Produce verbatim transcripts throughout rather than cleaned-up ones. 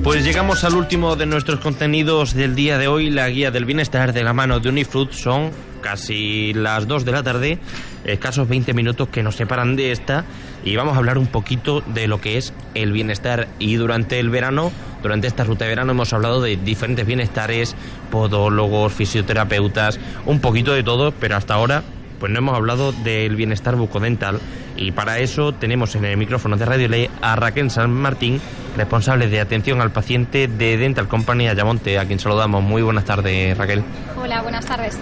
Pues llegamos al último de nuestros contenidos del día de hoy, la guía del bienestar de la mano de Unifruit. Son casi las dos de la tarde, escasos veinte minutos que nos separan de esta, y vamos a hablar un poquito de lo que es el bienestar. Y durante el verano, durante esta ruta de verano, hemos hablado de diferentes bienestares, podólogos, fisioterapeutas, un poquito de todo, pero hasta ahora pues no hemos hablado del bienestar bucodental, y para eso tenemos en el micrófono de Radio Ley a Raquel San Martín, responsable de atención al paciente de Dental Company Ayamonte, a quien saludamos. Muy buenas tardes, Raquel. Hola, buenas tardes.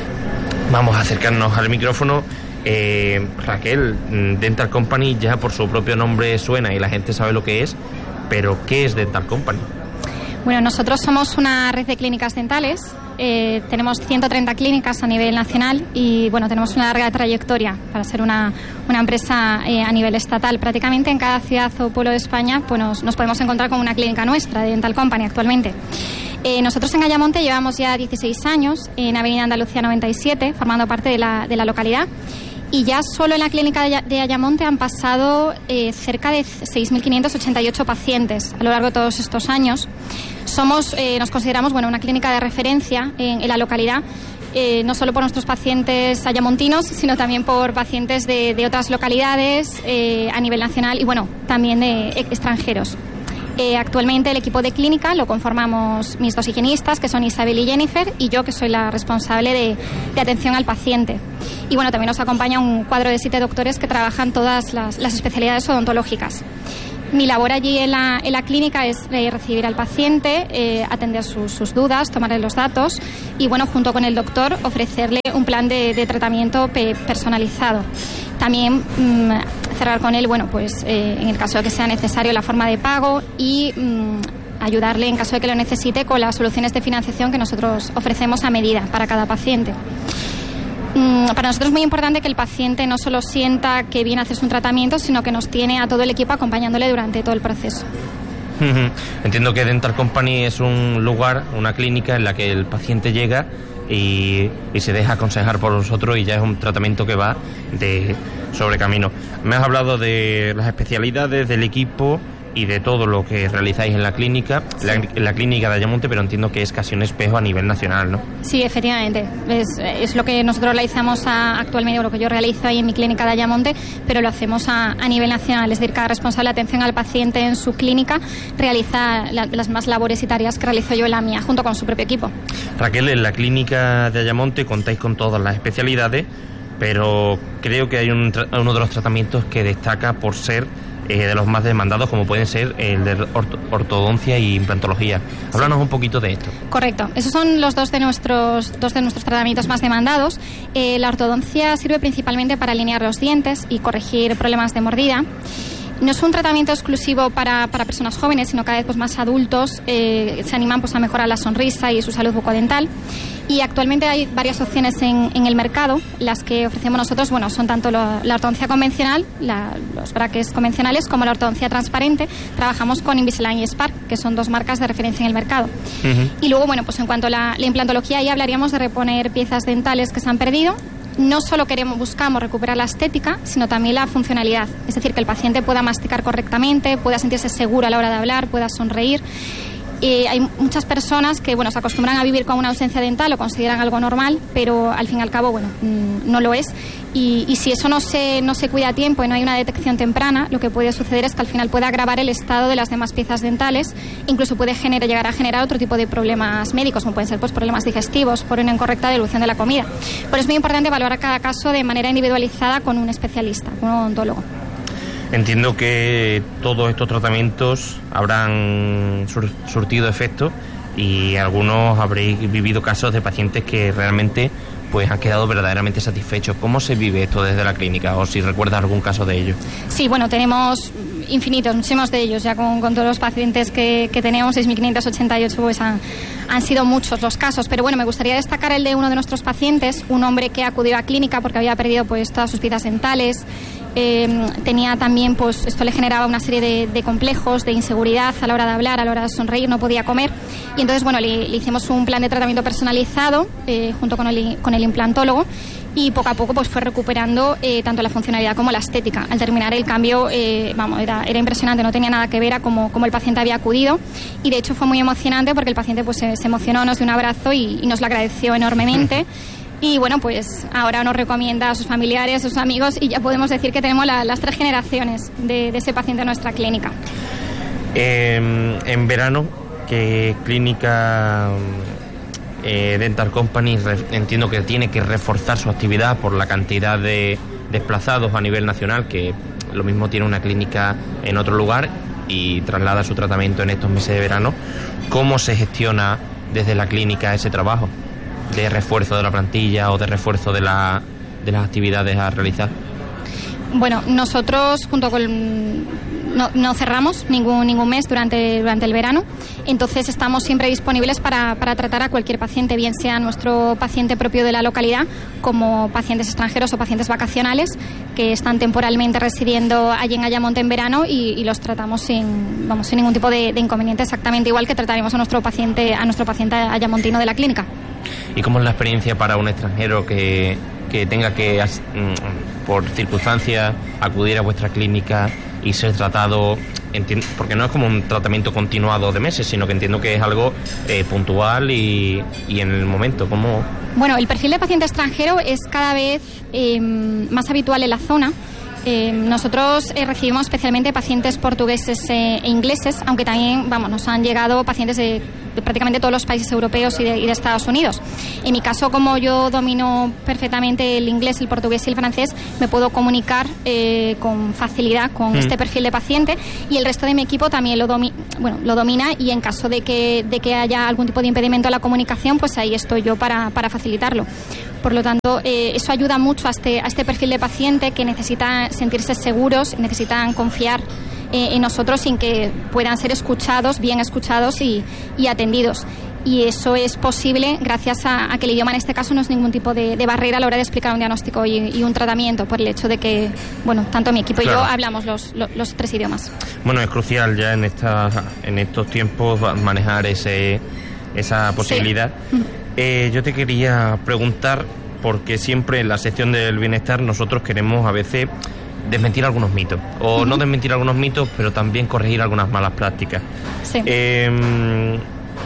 Vamos a acercarnos al micrófono. Eh, Raquel, Dental Company ya por su propio nombre suena y la gente sabe lo que es, pero ¿qué es Dental Company? Bueno, nosotros somos una red de clínicas dentales. Eh, tenemos ciento treinta clínicas a nivel nacional y bueno, tenemos una larga trayectoria para ser una, una empresa eh, a nivel estatal. Prácticamente en cada ciudad o pueblo de España pues nos, nos podemos encontrar con una clínica nuestra de Dental Company actualmente. Eh, nosotros en Ayamonte llevamos ya dieciséis años en Avenida Andalucía noventa y siete, formando parte de la, de la localidad. Y ya solo en la clínica de Ayamonte han pasado eh, cerca de seis mil quinientos ochenta y ocho pacientes a lo largo de todos estos años. Somos, eh, nos consideramos bueno, una clínica de referencia en, en la localidad, eh, no solo por nuestros pacientes ayamontinos, sino también por pacientes de, de otras localidades eh, a nivel nacional y bueno, también de extranjeros. Eh, actualmente el equipo de clínica lo conformamos mis dos higienistas, que son Isabel y Jennifer, y yo, que soy la responsable de, de atención al paciente. Y bueno, también nos acompaña un cuadro de siete doctores que trabajan todas las, las especialidades odontológicas. Mi labor allí en la, en la clínica es eh, recibir al paciente, eh, atender sus, sus dudas, tomarle los datos y, bueno, junto con el doctor, ofrecerle un plan de, de tratamiento pe- personalizado. También mmm, cerrar con él, bueno, pues eh, en el caso de que sea necesario, la forma de pago y mmm, ayudarle en caso de que lo necesite con las soluciones de financiación que nosotros ofrecemos a medida para cada paciente. Para nosotros es muy importante que el paciente no solo sienta que viene a hacerse un tratamiento, sino que nos tiene a todo el equipo acompañándole durante todo el proceso. Entiendo que Dental Company es un lugar, una clínica en la que el paciente llega y, y se deja aconsejar por nosotros, y ya es un tratamiento que va de sobre camino. Me has hablado de las especialidades del equipo y de todo lo que realizáis en la clínica, la, en la clínica de Ayamonte, pero entiendo que es casi un espejo a nivel nacional, ¿no? Sí, efectivamente. Es, es lo que nosotros realizamos a, actualmente, o lo que yo realizo ahí en mi clínica de Ayamonte, pero lo hacemos a, a nivel nacional. Es decir, cada responsable de atención al paciente en su clínica realiza la, las más labores y tareas que realizo yo en la mía, junto con su propio equipo. Raquel, en la clínica de Ayamonte contáis con todas las especialidades, pero creo que hay un, uno de los tratamientos que destaca por ser Eh, de los más demandados, como pueden ser el de orto- ortodoncia y implantología. Háblanos sí. un poquito de esto. Correcto. Esos son los dos de nuestros, dos de nuestros tratamientos más demandados. Eh, la ortodoncia sirve principalmente para alinear los dientes y corregir problemas de mordida. No es un tratamiento exclusivo para, para personas jóvenes, sino cada vez pues, más adultos eh, se animan pues, a mejorar la sonrisa y su salud bucodental. Y actualmente hay varias opciones en, en el mercado. Las que ofrecemos nosotros, bueno, son tanto lo, la ortodoncia convencional, la, los brackets convencionales, como la ortodoncia transparente. Trabajamos con Invisalign y Spark, que son dos marcas de referencia en el mercado. Uh-huh. Y luego, bueno, pues en cuanto a la, la implantología, ahí hablaríamos de reponer piezas dentales que se han perdido. No solo queremos, buscamos recuperar la estética, sino también la funcionalidad. Es decir, que el paciente pueda masticar correctamente, pueda sentirse seguro a la hora de hablar, pueda sonreír. Eh, hay muchas personas que bueno se acostumbran a vivir con una ausencia dental, lo consideran algo normal, pero al fin y al cabo bueno mmm, no lo es. Y, y si eso no se, no se cuida a tiempo y no hay una detección temprana, lo que puede suceder es que al final puede agravar el estado de las demás piezas dentales, incluso puede generar, llegar a generar otro tipo de problemas médicos, como pueden ser pues, problemas digestivos por una incorrecta dilución de la comida. Por eso es muy importante valorar cada caso de manera individualizada con un especialista, con un odontólogo. Entiendo que todos estos tratamientos habrán sur- surtido efecto, y algunos habréis vivido casos de pacientes que realmente pues han quedado verdaderamente satisfechos. ¿Cómo se vive esto desde la clínica? O si recuerdas algún caso de ello. Sí, bueno, tenemos infinitos, muchísimos de ellos, ya con, con todos los pacientes que, que tenemos, seis mil quinientos ochenta y ocho, pues han, han sido muchos los casos. Pero bueno, me gustaría destacar el de uno de nuestros pacientes, un hombre que acudió a clínica porque había perdido pues todas sus piezas dentales. Eh, tenía también, pues esto le generaba una serie de, de complejos, de inseguridad a la hora de hablar, a la hora de sonreír, no podía comer. Y entonces, bueno, le, le hicimos un plan de tratamiento personalizado eh, junto con el, con el implantólogo. y poco a poco pues fue recuperando eh, tanto la funcionalidad como la estética. Al terminar el cambio, eh, vamos, era, era impresionante, no tenía nada que ver a cómo, cómo el paciente había acudido, y de hecho fue muy emocionante porque el paciente pues se, se emocionó, nos dio un abrazo y, y nos lo agradeció enormemente. Y bueno, pues ahora nos recomienda a sus familiares, a sus amigos, y ya podemos decir que tenemos la, las tres generaciones de, de ese paciente en nuestra clínica. Eh, en verano, ¿qué clínica eh, Dental Company re, entiendo que tiene que reforzar su actividad por la cantidad de desplazados a nivel nacional, que lo mismo tiene una clínica en otro lugar y traslada su tratamiento en estos meses de verano? ¿Cómo se gestiona desde la clínica ese trabajo de refuerzo de la plantilla o de refuerzo de, la, de las actividades a realizar? Bueno, nosotros junto con no, no cerramos ningún ningún mes durante durante el verano, entonces estamos siempre disponibles para, para tratar a cualquier paciente, bien sea nuestro paciente propio de la localidad como pacientes extranjeros o pacientes vacacionales que están temporalmente residiendo allí en Ayamonte en verano, y, y los tratamos sin vamos sin ningún tipo de, de inconveniente, exactamente igual que trataremos a nuestro paciente a nuestro paciente ayamontino de la clínica. ¿Y cómo es la experiencia para un extranjero que, que tenga que, por circunstancias, acudir a vuestra clínica y ser tratado? Porque no es como un tratamiento continuado de meses, sino que entiendo que es algo eh, puntual y, y en el momento. ¿Cómo? Bueno, el perfil de paciente extranjero es cada vez eh, más habitual en la zona. Eh, nosotros eh, recibimos especialmente pacientes portugueses eh, e ingleses, aunque también vamos, nos han llegado pacientes de, de prácticamente todos los países europeos y de, y de Estados Unidos. En mi caso, como yo domino perfectamente el inglés, el portugués y el francés, me puedo comunicar eh, con facilidad con mm. este perfil de paciente, y el resto de mi equipo también lo, domi bueno, lo domina, y en caso de que, de que haya algún tipo de impedimento a la comunicación, pues ahí estoy yo para, para facilitarlo. Por lo tanto, eh, eso ayuda mucho a este, a este perfil de paciente que necesita sentirse seguros, necesitan confiar eh, en nosotros sin que puedan ser escuchados, bien escuchados y, y atendidos. Y eso es posible gracias a, a que el idioma en este caso no es ningún tipo de, de barrera a la hora de explicar un diagnóstico y, y un tratamiento, por el hecho de que, bueno, tanto mi equipo claro. y yo hablamos los, los, los tres idiomas. Bueno, es crucial ya en, esta, en estos tiempos manejar ese, esa posibilidad. Sí. Eh, yo te quería preguntar, porque siempre en la sección del bienestar nosotros queremos a veces desmentir algunos mitos, o uh-huh. no desmentir algunos mitos, pero también corregir algunas malas prácticas. Sí. Eh,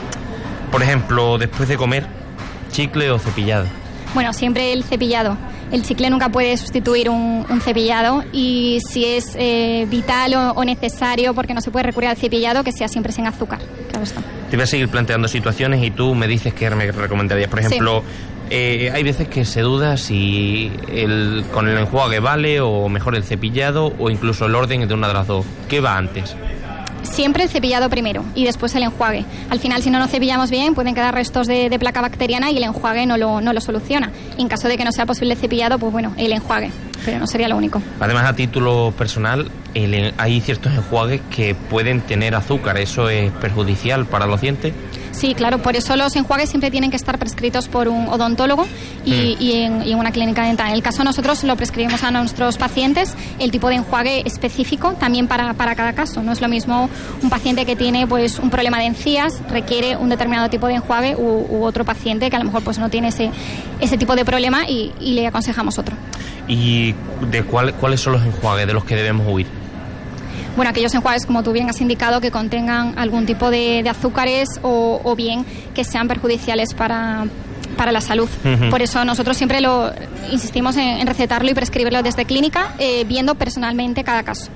por ejemplo, después de comer, ¿chicle o cepillado? Bueno, siempre el cepillado. El chicle nunca puede sustituir un, un cepillado, y si es eh, vital o, o necesario, porque no se puede recurrir al cepillado, que sea siempre sin azúcar. Claro está. Te voy a seguir planteando situaciones y tú me dices qué me recomendarías. Por ejemplo, sí. eh, hay veces que se duda si el, con el enjuague vale o mejor el cepillado, o incluso el orden de una de las dos. ¿Qué va antes? Siempre el cepillado primero y después el enjuague. Al final, si no nos cepillamos bien, pueden quedar restos de, de placa bacteriana y el enjuague no lo, no lo soluciona. En caso de que no sea posible el cepillado, pues bueno, el enjuague, pero no sería lo único. Además, a título personal, el, hay ciertos enjuagues que pueden tener azúcar. ¿Eso es perjudicial para los dientes? Sí, claro, por eso los enjuagues siempre tienen que estar prescritos por un odontólogo y, mm. y, en, y en una clínica dental. En el caso nosotros lo prescribimos a nuestros pacientes, el tipo de enjuague específico también para, para cada caso. No es lo mismo un paciente que tiene pues un problema de encías, requiere un determinado tipo de enjuague, u, u otro paciente que a lo mejor pues no tiene ese, ese tipo de problema y, y le aconsejamos otro. ¿Y de cuál, cuáles son los enjuagues de los que debemos huir? Bueno, aquellos enjuagues, como tú bien has indicado, que contengan algún tipo de, de azúcares o, o bien que sean perjudiciales para, para la salud. Uh-huh. Por eso nosotros siempre lo insistimos en, en recetarlo y prescribirlo desde clínica, eh, viendo personalmente cada caso.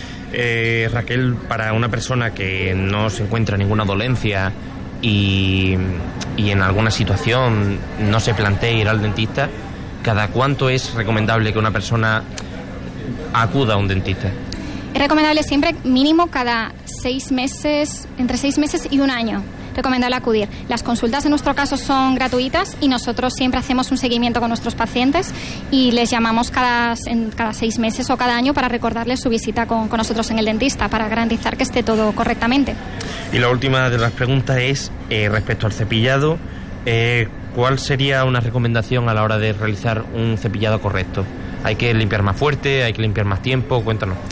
Eh, Raquel, para una persona que no se encuentra ninguna dolencia y, y en alguna situación no se plantee ir al dentista, ¿cada cuánto es recomendable que una persona acuda a un dentista? Es recomendable siempre mínimo cada seis meses, entre seis meses y un año. Recomendable acudir. Las consultas en nuestro caso son gratuitas y nosotros siempre hacemos un seguimiento con nuestros pacientes y les llamamos cada, en, cada seis meses o cada año para recordarles su visita con, con nosotros en el dentista, para garantizar que esté todo correctamente. Y la última de las preguntas es eh, respecto al cepillado. Eh, ¿Cuál sería una recomendación a la hora de realizar un cepillado correcto? ¿Hay que limpiar más fuerte? ¿Hay que limpiar más tiempo? Cuéntanos.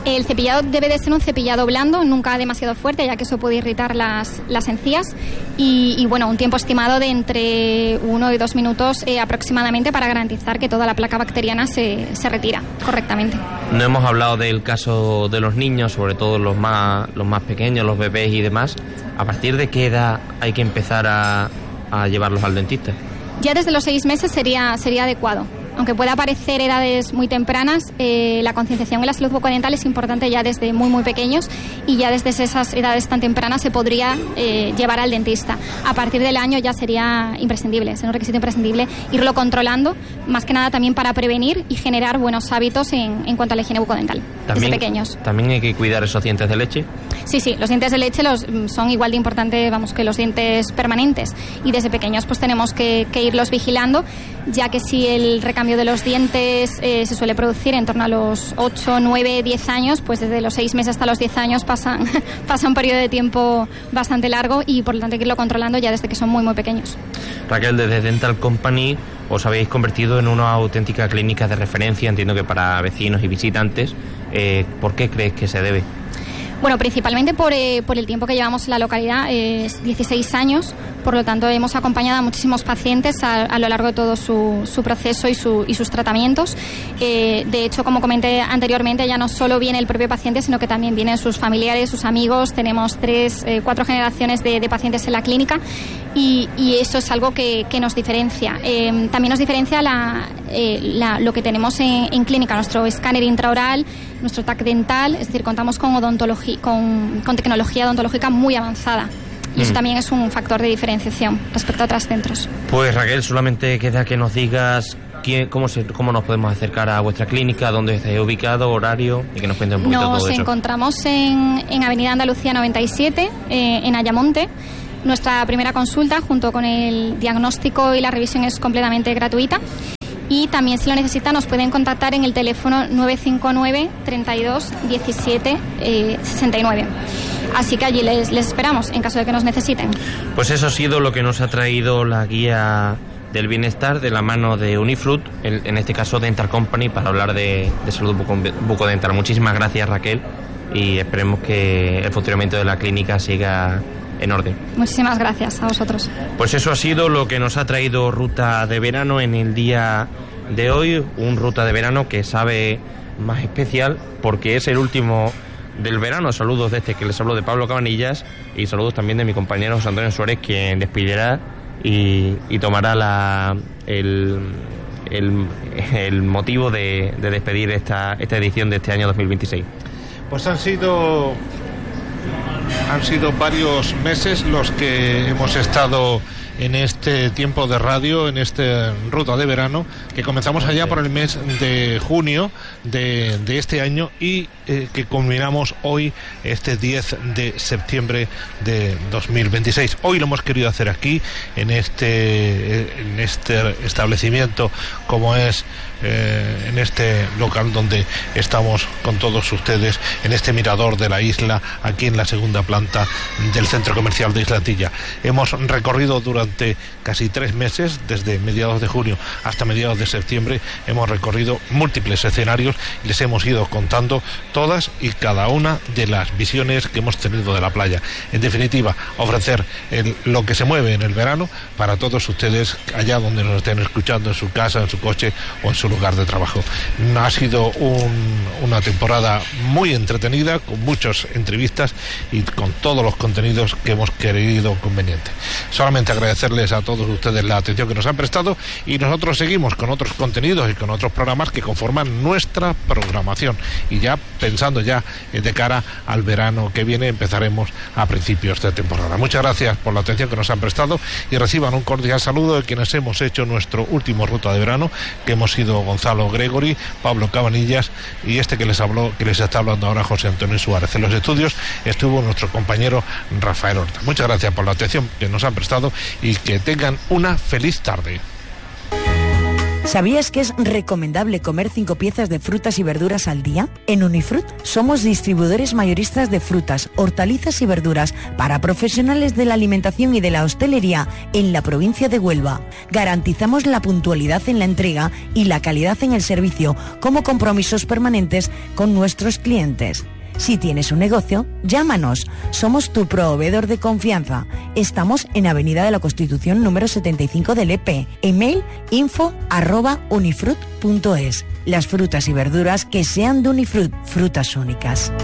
El cepillado debe de ser un cepillado blando, nunca demasiado fuerte, ya que eso puede irritar las, las encías. Y, y bueno, un tiempo estimado de entre uno y dos minutos eh, aproximadamente para garantizar que toda la placa bacteriana se, se retira correctamente. No hemos hablado del caso de los niños, sobre todo los más, los más pequeños, los bebés y demás. ¿A partir de qué edad hay que empezar a, a llevarlos al dentista? Ya desde los seis meses sería, sería adecuado. Aunque pueda parecer edades muy tempranas, eh, la concienciación en la salud bucodental es importante ya desde muy muy pequeños, y ya desde esas edades tan tempranas se podría eh, llevar al dentista. A partir del año ya sería imprescindible, es un requisito imprescindible irlo controlando, más que nada también para prevenir y generar buenos hábitos en, en cuanto a la higiene bucodental desde pequeños. ¿También hay que cuidar esos dientes de leche? Sí, sí, los dientes de leche los, son igual de importantes, vamos, que los dientes permanentes, y desde pequeños pues tenemos que, que irlos vigilando, ya que si el recambio de los dientes eh, se suele producir en torno a los ocho, nueve, diez años, pues desde los seis meses hasta los diez años pasa, pasa un periodo de tiempo bastante largo, y por lo tanto hay que irlo controlando ya desde que son muy muy pequeños. Raquel, desde Dental Company os habéis convertido en una auténtica clínica de referencia, entiendo que para vecinos y visitantes. Eh, ¿Por qué crees que se debe? Bueno, principalmente por, eh, por el tiempo que llevamos en la localidad, eh, dieciséis años, por lo tanto hemos acompañado a muchísimos pacientes a, a lo largo de todo su, su proceso y, su, y sus tratamientos. Eh, de hecho, como comenté anteriormente, ya no solo viene el propio paciente, sino que también vienen sus familiares, sus amigos. Tenemos tres, eh, cuatro generaciones de, de pacientes en la clínica, y, y eso es algo que, que nos diferencia. Eh, también nos diferencia la, eh, la, lo que tenemos en, en clínica, nuestro escáner intraoral, nuestro T A C dental, es decir, contamos con odontología, con, con tecnología odontológica muy avanzada. Y eso mm. también es un factor de diferenciación respecto a otros centros. Pues Raquel, solamente queda que nos digas quién, cómo, se, cómo nos podemos acercar a vuestra clínica, dónde estáis ubicado, horario, y que nos cuente un poquito nos todo eso. Nos encontramos en, en Avenida Andalucía noventa y siete, eh, en Ayamonte. Nuestra primera consulta, junto con el diagnóstico y la revisión, es completamente gratuita. Y también, si lo necesitan, nos pueden contactar en el teléfono nueve cinco nueve, treinta y dos, diecisiete, sesenta y nueve. Así que allí les, les esperamos en caso de que nos necesiten. Pues eso ha sido lo que nos ha traído la guía del bienestar de la mano de Unifruit, en, en este caso Dental Company, para hablar de, de salud buco, bucodental. Muchísimas gracias, Raquel, y esperemos que el funcionamiento de la clínica siga en orden. Muchísimas gracias a vosotros. Pues eso ha sido lo que nos ha traído Ruta de Verano en el día de hoy, un Ruta de Verano que sabe más especial porque es el último del verano. Saludos de este que les hablo, de Pablo Cabanillas, y saludos también de mi compañero José Antonio Suárez, quien despidirá y, y tomará la, el, el, el motivo de, de despedir esta, esta edición de este año dos mil veintiséis. Pues han sido Han sido varios meses los que hemos estado en este tiempo de radio, en esta Ruta de Verano, que comenzamos allá por el mes de junio de, de este año, y eh, que culminamos hoy, este diez de septiembre de dos mil veintiséis. Hoy lo hemos querido hacer aquí, en este, en este establecimiento, como es eh, en este local donde estamos con todos ustedes, en este mirador de la isla, aquí en la segunda planta del centro comercial de Islatilla. Hemos recorrido durante Durante casi tres meses, desde mediados de junio hasta mediados de septiembre, hemos recorrido múltiples escenarios y les hemos ido contando todas y cada una de las visiones que hemos tenido de la playa. En definitiva, ofrecer el, lo que se mueve en el verano para todos ustedes, allá donde nos estén escuchando, en su casa, en su coche o en su lugar de trabajo. Ha sido un, una temporada muy entretenida, con muchas entrevistas y con todos los contenidos que hemos querido conveniente. Solamente agradecerles a todos ustedes la atención que nos han prestado, y nosotros seguimos con otros contenidos y con otros programas que conforman nuestra programación, y ya pensando ya de cara al verano que viene, empezaremos a principios de temporada. Muchas gracias por la atención que nos han prestado, y reciban un cordial saludo de quienes hemos hecho nuestro último Ruta de Verano, que hemos sido Gonzalo Gregory, Pablo Cabanillas y este que les habló, que les está hablando ahora, José Antonio Suárez. En los estudios estuvo nuestro compañero Rafael Horta. Muchas gracias por la atención que nos han prestado y que tengan una feliz tarde. ¿Sabías que es recomendable comer cinco piezas de frutas y verduras al día? En Unifruit somos distribuidores mayoristas de frutas, hortalizas y verduras para profesionales de la alimentación y de la hostelería en la provincia de Huelva. Garantizamos la puntualidad en la entrega y la calidad en el servicio como compromisos permanentes con nuestros clientes. Si tienes un negocio, llámanos. Somos tu proveedor de confianza. Estamos en Avenida de la Constitución número setenta y cinco de Lepe. Email info arroba unifruit punto es. Las frutas y verduras que sean de Unifruit, frutas únicas.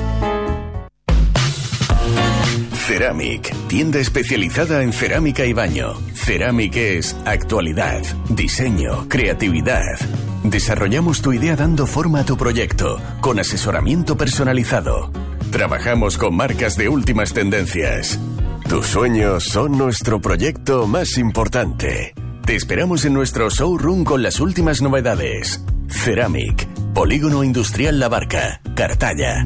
Ceramic, tienda especializada en cerámica y baño. Ceramic es actualidad, diseño, creatividad. Desarrollamos tu idea dando forma a tu proyecto, con asesoramiento personalizado. Trabajamos con marcas de últimas tendencias. Tus sueños son nuestro proyecto más importante. Te esperamos en nuestro showroom con las últimas novedades. Ceramic, Polígono Industrial La Barca, Cartaya.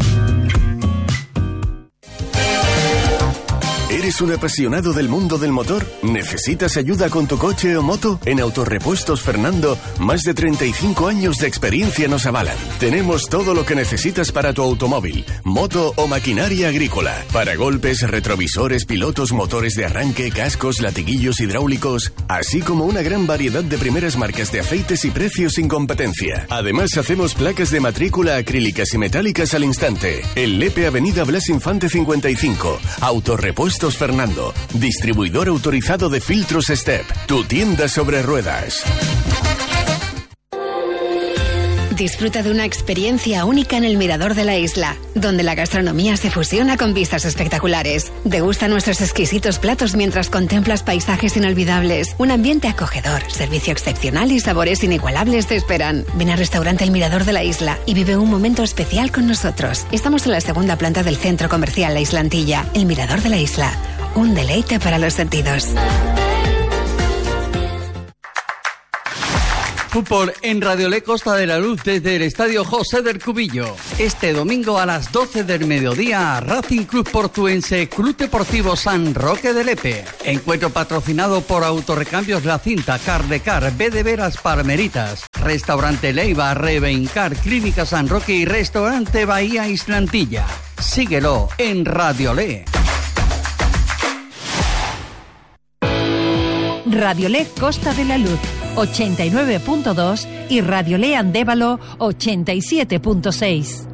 ¿Eres un apasionado del mundo del motor? ¿Necesitas ayuda con tu coche o moto? En Autorepuestos Fernando, más de treinta y cinco años de experiencia nos avalan. Tenemos todo lo que necesitas para tu automóvil, moto o maquinaria agrícola. Para golpes, retrovisores, pilotos, motores de arranque, cascos, latiguillos hidráulicos, así como una gran variedad de primeras marcas de aceites y precios sin competencia. Además, hacemos placas de matrícula acrílicas y metálicas al instante. En Lepe, Avenida Blas Infante cincuenta y cinco. Autorepuestos Fernando, distribuidor autorizado de filtros Step, tu tienda sobre ruedas. Disfruta de una experiencia única en el Mirador de la Isla, donde la gastronomía se fusiona con vistas espectaculares. Degusta nuestros exquisitos platos mientras contemplas paisajes inolvidables. Un ambiente acogedor, servicio excepcional y sabores inigualables te esperan. Ven al restaurante El Mirador de la Isla y vive un momento especial con nosotros. Estamos en la segunda planta del centro comercial La Islantilla. El Mirador de la Isla, un deleite para los sentidos. Fútbol en Radiolé Costa de la Luz desde el Estadio José del Cubillo. Este domingo a las doce del mediodía, Racing Club Portuense, Club Deportivo San Roque de Lepe. Encuentro patrocinado por Autorecambios La Cinta, Cardecar, B de Veras Palmeritas, Restaurante Leiva, Revencar, Clínica San Roque y Restaurante Bahía Islantilla. Síguelo en Radiolé. Radiolé Costa de la Luz ochenta y nueve punto dos y Radiolé Andévalo ochenta y siete punto seis.